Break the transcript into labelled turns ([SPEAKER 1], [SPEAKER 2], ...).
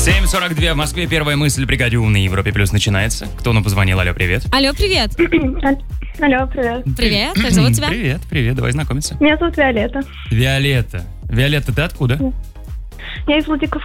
[SPEAKER 1] 7:42 в Москве. Первая мысль бригаде «Ум» на Европе Плюс начинается. Кто нам позвонил? Алло, привет.
[SPEAKER 2] Алло, привет.
[SPEAKER 3] Алло, привет.
[SPEAKER 2] Привет, как зовут тебя?
[SPEAKER 1] Привет, давай знакомиться.
[SPEAKER 3] Меня зовут Виолетта.
[SPEAKER 1] Виолетта, ты откуда?
[SPEAKER 3] Я из Владикавказа.